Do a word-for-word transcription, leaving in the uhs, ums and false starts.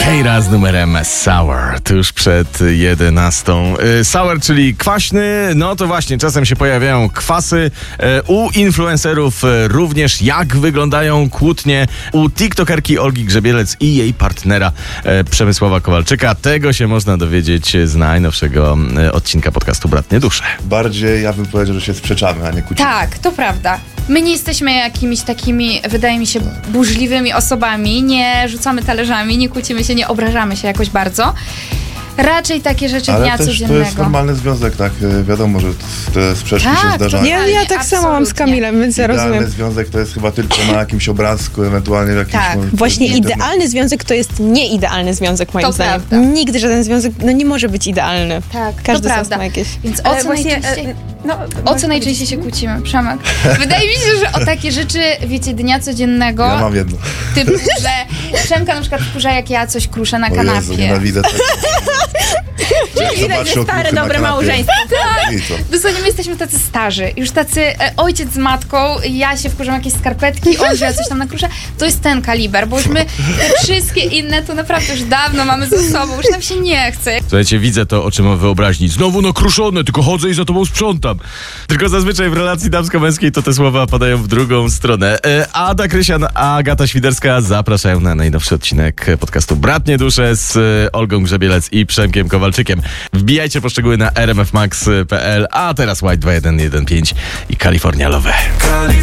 Keira z numerem Sour, tuż przed jedenastą. Sour, czyli kwaśny, no to właśnie, czasem się pojawiają kwasy. U influencerów również. Jak wyglądają kłótnie u tiktokerki Olgi Grzebielec i jej partnera Przemysława Kowalczyka. Tego się można dowiedzieć z najnowszego odcinka podcastu Bratnie Dusze. Bardziej ja bym powiedział, że się sprzeczamy, a nie kłócimy. Tak, to prawda. My nie jesteśmy jakimiś takimi, wydaje mi się, burzliwymi osobami. Nie rzucamy talerzami, nie kłócimy się, nie obrażamy się jakoś bardzo. Raczej takie rzeczy Ale dnia też codziennego. to jest normalny związek, tak? Wiadomo, że te sprzeczki Tak, się zdarzają. to Ja, ja tak samo mam z Kamilem, więc ja Idealny rozumiem. związek to jest chyba tylko na jakimś obrazku, ewentualnie w jakimś... Tak. no, Właśnie internet. idealny związek to jest nieidealny związek, moim To zdaniem. prawda. Nigdy żaden związek no, nie może być idealny. Tak, Każdy to z nas prawda. ma jakieś... Więc o Ale co, właśnie, najczęściej, e, no, o co najczęściej się kłócimy, Przemek? Wydaje mi się, że o takie rzeczy, wiecie, dnia codziennego, Ja mam jedno. typu, że Przemka na przykład wkurza, jak ja coś kruszę na O Jezu, kanapie. nienawidzę tego. Jak Widać, zobaczy że okruchy stare, na dobre kanapie. małżeństwo. I co? Dosłownie my jesteśmy tacy starzy, już tacy e, ojciec z matką, ja się wkurzam jakieś skarpetki, on, że ja coś tam nakruszę, to jest ten kaliber, bo już my te wszystkie inne to naprawdę już dawno mamy ze sobą, już nam się nie chce. Słuchajcie, widzę to, o czym mam wyobraźni. Znowu nakruszone, tylko chodzę i za tobą sprzątam. Tylko zazwyczaj w relacji damsko-męskiej to te słowa padają w drugą stronę. E, Ada Krysian, a Agata Świderska zapraszają na najnowszy odcinek podcastu Bratnie Dusze z e, Olgą Grzebielec i Przemkiem Kowalczykiem. Wbijajcie poszczegóły na r m f max kropka p l, a teraz White dwa jeden jeden pięć i California Love.